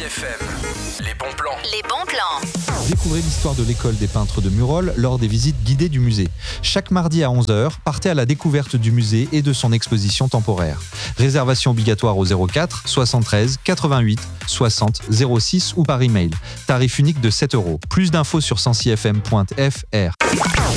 FM. Les bons plans. Les bons plans. Découvrez l'histoire de l'école des peintres de Murol lors des visites guidées du musée. Chaque mardi à 11h, partez à la découverte du musée et de son exposition temporaire. Réservation obligatoire au 04 73 88 60 06 ou par email. Tarif unique de 7 €. Plus d'infos sur 106fm.fr.